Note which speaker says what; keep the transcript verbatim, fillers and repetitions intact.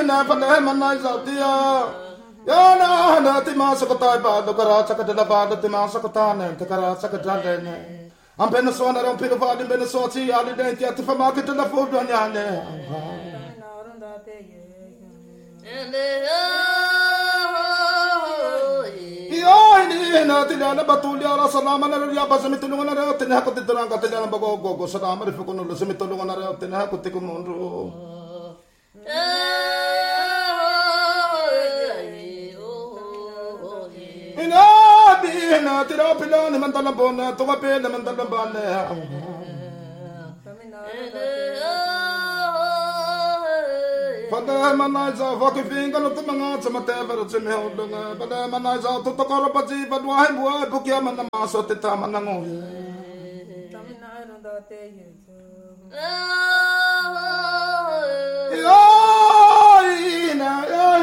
Speaker 1: na pale manai sautia. Yana na timasa kotai ba do karacha kadala ba do timasa kotane te karacha kadale ne. Am pena sona ram pena va pena soti ali denti at fa market la fodo nyane. Yo ini na tilana batulia ra salama na ya basamitulungan na ra tinha ko tidrang ka tilana bago go salama ri fukuno lo samitulungan na ra tinha ko tikumunro. Ina bi na tira pilani mandala bona to ka pela mandala bane. Pada manai za vaki finga no tumanga sama tevero tseme hodonga. Pada manai za to tokoro paji badwa hai bua bukia mana maso teta manango. Tamina ronda te ye.